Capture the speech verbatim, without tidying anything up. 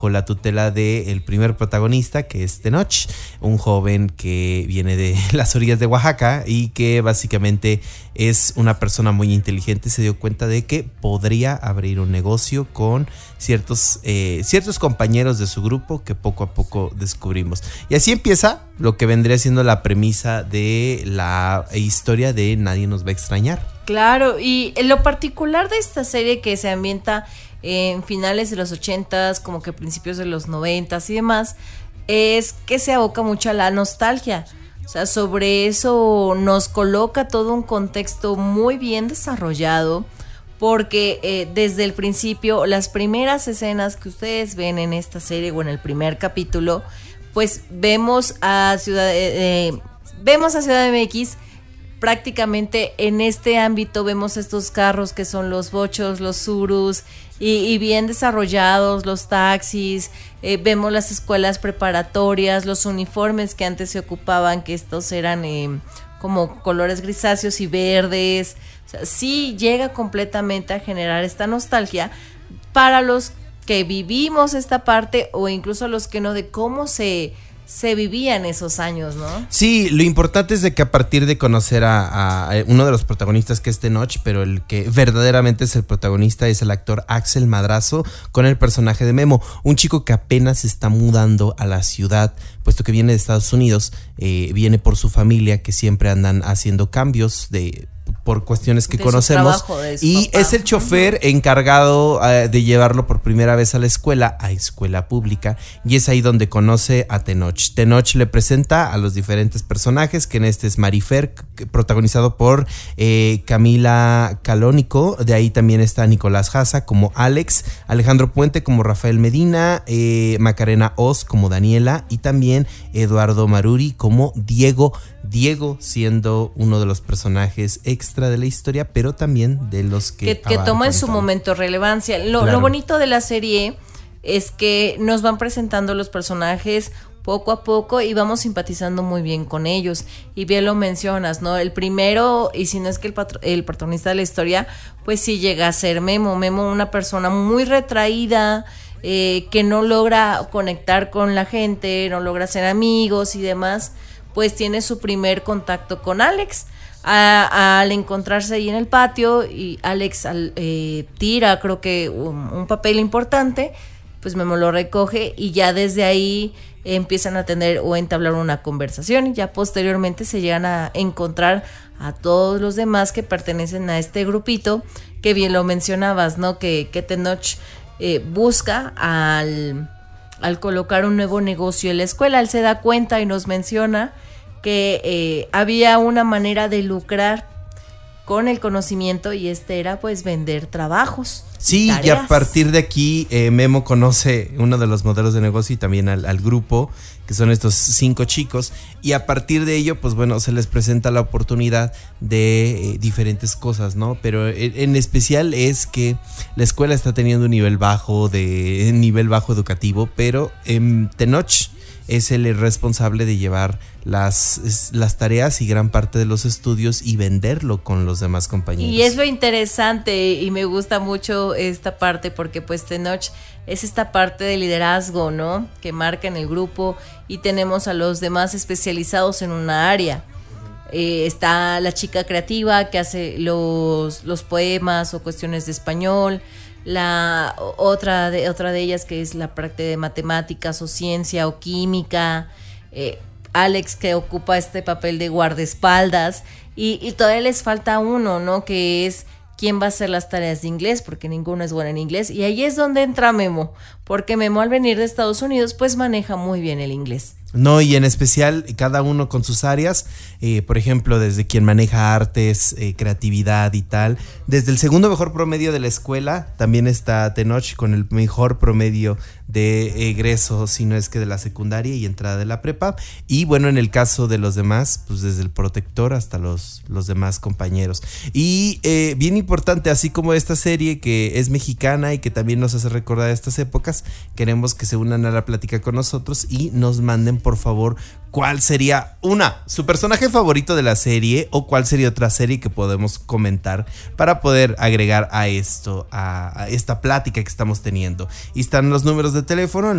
con la tutela del primer protagonista, que es Tenoch, un joven que viene de las orillas de Oaxaca y que básicamente es una persona muy inteligente. Se dio cuenta de que podría abrir un negocio con ciertos, eh, ciertos compañeros de su grupo que poco a poco descubrimos. Y así empieza lo que vendría siendo la premisa de la historia de Nadie nos va a extrañar. Claro, y lo particular de esta serie, que se ambienta en finales de los ochentas, como que principios de los noventas y demás, es que se aboca mucho a la nostalgia. O sea, sobre eso nos coloca todo un contexto muy bien desarrollado, porque eh, desde el principio, las primeras escenas que ustedes ven en esta serie o en el primer capítulo, pues vemos a Ciudad, eh, eh, vemos a Ciudad M X. Prácticamente en este ámbito vemos estos carros que son los bochos, los surus, y, y bien desarrollados, los taxis, eh, vemos las escuelas preparatorias, los uniformes que antes se ocupaban, que estos eran eh, como colores grisáceos y verdes. O sea, sí llega completamente a generar esta nostalgia para los que vivimos esta parte, o incluso los que no, de cómo se... se vivían esos años, ¿no? Sí, lo importante es de que a partir de conocer a, a uno de los protagonistas, que es Tenoch, pero el que verdaderamente es el protagonista es el actor Axel Madrazo, con el personaje de Memo, un chico que apenas se está mudando a la ciudad, puesto que viene de Estados Unidos, eh, viene por su familia, que siempre andan haciendo cambios de... por cuestiones que de conocemos, su trabajo, de su y papá. Es el chofer encargado uh, de llevarlo por primera vez a la escuela, a escuela pública, y es ahí donde conoce a Tenoch. Tenoch le presenta a los diferentes personajes, que en este es Marifer, protagonizado por eh, Camila Calónico, de ahí también está Nicolás Haza como Alex, Alejandro Puente como Rafael Medina, eh, Macarena Oz como Daniela, y también Eduardo Maruri como Diego. Diego siendo uno de los personajes extra de la historia, pero también de los que... Que, que toma en su momento relevancia. Lo, claro. Lo bonito de la serie es que nos van presentando los personajes poco a poco y vamos simpatizando muy bien con ellos. Y bien lo mencionas, ¿no? El primero, y si no es que el, patro, el protagonista de la historia, pues sí llega a ser Memo. Memo, una persona muy retraída, eh, que no logra conectar con la gente, no logra ser amigos y demás. Pues tiene su primer contacto con Alex, a, a, al encontrarse ahí en el patio, y Alex al, eh, tira creo que un, un papel importante, pues Memo lo recoge y ya desde ahí eh, empiezan a tener o entablar una conversación, y ya posteriormente se llegan a encontrar a todos los demás que pertenecen a este grupito, que bien lo mencionabas, ¿no? Que, que Tenoch eh, busca al... al colocar un nuevo negocio en la escuela. Él se da cuenta y nos menciona que eh, había una manera de lucrar con el conocimiento, y este era pues vender trabajos. Sí, tareas. Y a partir de aquí eh, Memo conoce uno de los modelos de negocio y también al, al grupo, que son estos cinco chicos, y a partir de ello pues bueno, se les presenta la oportunidad de eh, diferentes cosas, ¿no? Pero en, en especial es que la escuela está teniendo un nivel bajo de nivel bajo educativo, pero eh, Tenoch es el responsable de llevar las, las tareas y gran parte de los estudios y venderlo con los demás compañeros. Y es lo interesante, y me gusta mucho esta parte, porque pues Tenoch es esta parte de liderazgo, ¿no? Que marca en el grupo, y tenemos a los demás especializados en una área. Eh, está la chica creativa que hace los, los poemas o cuestiones de español. La otra de otra de ellas que es la parte de matemáticas o ciencia o química, eh, Alex, que ocupa este papel de guardaespaldas, y, y todavía les falta uno, ¿no? Que es quién va a hacer las tareas de inglés, porque ninguno es bueno en inglés, y ahí es donde entra Memo, porque Memo al venir de Estados Unidos pues maneja muy bien el inglés. No, y en especial cada uno con sus áreas, eh, por ejemplo, desde quien maneja artes, eh, creatividad y tal. Desde el segundo mejor promedio de la escuela también está Tenoch, con el mejor promedio de egreso, si no es que de la secundaria y entrada de la prepa. Y bueno, en el caso de los demás, pues desde el protector hasta los, los demás compañeros. Y eh, bien importante, así como esta serie que es mexicana y que también nos hace recordar estas épocas, queremos que se unan a la plática con nosotros y nos manden por favor cuál sería una, su personaje favorito de la serie, o cuál sería otra serie que podemos comentar para poder agregar a esto, a, a esta plática que estamos teniendo. Y están los números de teléfono.